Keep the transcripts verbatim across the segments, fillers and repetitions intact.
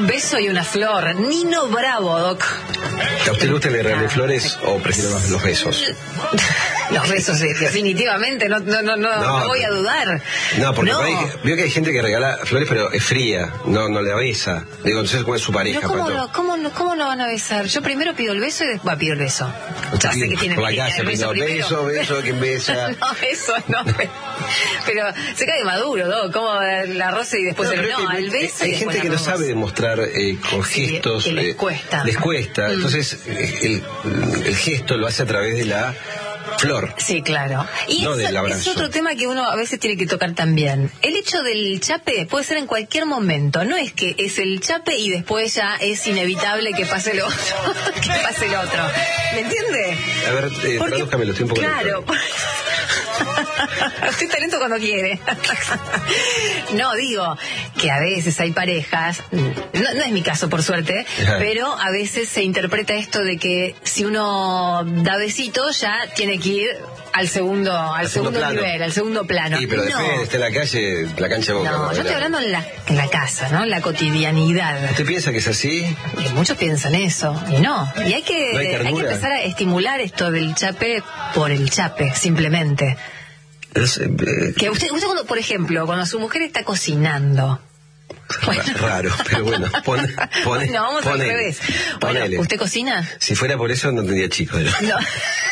Un beso y una flor. Nino Bravo, Doc. ¿A usted le gusta el regalarle flores o prefiere más los besos? Los besos, definitivamente, no, no, no, no, no voy a dudar. No, porque no. Hay, veo que hay gente que regala flores, pero es fría, no, no le besa. Digo, entonces, ¿cómo es su pareja? Pero ¿cómo, lo, cómo, lo, ¿Cómo lo van a besar? Yo primero pido el beso y después va, pido el beso. Ya sé que tiene por la que calle, el beso, beso, beso, ¿quién besa? No, eso no. Pero se cae maduro, ¿no? Como la rosa y después no, el no, que, el beso. Hay gente que no sabe demostrar eh, con gestos. Sí, que les eh, cuesta. Les cuesta. Mm. Entonces, el, el gesto lo hace a través de la flor. Sí, claro. Y no eso, es otro tema que uno a veces tiene que tocar también. El hecho del chape puede ser en cualquier momento. No es que es el chape y después ya es inevitable que pase lo otro. que pase lo otro. ¿Me entiende? A ver, eh, tradúzcamelo, estoy un poco claro. Estoy talento cuando quiere. No, digo que a veces hay parejas, no, no es mi caso por suerte, Ajá. pero a veces se interpreta esto de que si uno da besitos ya tiene que ir al segundo al, al segundo, segundo nivel, al segundo plano. Sí, pero no. después está en la calle, la cancha de Boca. No, yo estoy hablando en la, en la casa, ¿no? En la cotidianidad. ¿Usted piensa que es así? Y muchos piensan eso, y no. Y hay que, ¿No hay hay que empezar a estimular esto del chape por el chape, simplemente. Es, eh, que usted, usted cuando, por ejemplo, cuando su mujer está cocinando. Bueno. Raro, pero bueno, pone, pone, no, vamos ponele, al revés. Bueno, ponele. ¿usted cocina? Si fuera por eso no tendría chicos. ¿No? No.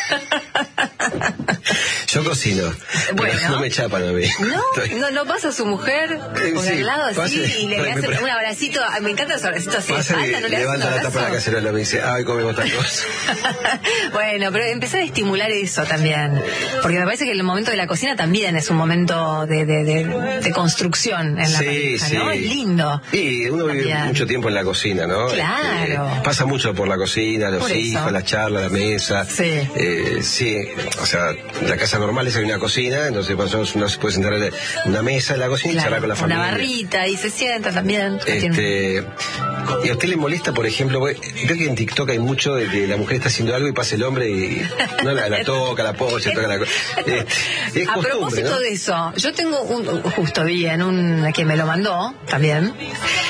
Yo cocino, bueno, no me chapan a mí. No, Estoy... no, no pasa su mujer por sí, el lado así pase, y le, le hace un abracito. Me encanta ese abracito así de espalda, ¿no le hace un abrazo? Levanta la tapa de la cacerola y me dice, ay, comemos tal cosa. Bueno, pero empezar a estimular eso también, porque me parece que el momento de la cocina también es un momento de, de, de, de construcción en la sí, pareja, sí. ¿no? Es lindo. Sí, uno vive también. mucho tiempo en la cocina, ¿no? Claro. Este, pasa mucho por la cocina, los por hijos, las charlas, la mesa. Sí. Eh, sí, o sea, la casa normal es hay una cocina, entonces uno se puede sentar en una mesa en la cocina claro, y charlar con la familia. Una barrita y se sienta también. Este, ¿Y a usted le molesta, por ejemplo, creo que en TikTok hay mucho de que la mujer está haciendo algo y pasa el hombre y no la, la toca, la apoya, toca la este, es a costumbre, propósito ¿no? de eso, yo tengo un, justo vi en un que me lo mandó también